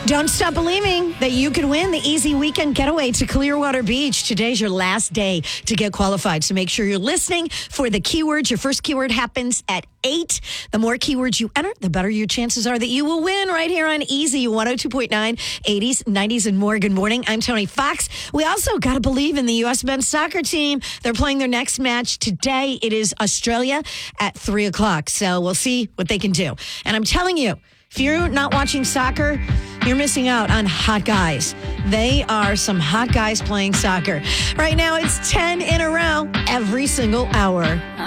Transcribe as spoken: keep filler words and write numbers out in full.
Don't stop believing that you can win the easy weekend getaway to Clearwater Beach. Today's your last day to get qualified, so make sure you're listening for the keywords. Your first keyword happens at eight. The more keywords you enter, the better your chances are that you will win right here on Easy one oh two point nine, eighties, nineties, and more. Good morning. I'm Tony Fox. We also got to believe in the U S men's soccer team. They're playing their next match today. It is Australia at three o'clock, so we'll see what they can do. And I'm telling you, if you're not watching soccer, you're missing out on hot guys. They are some hot guys playing soccer. Right now, it's ten in a row every single hour.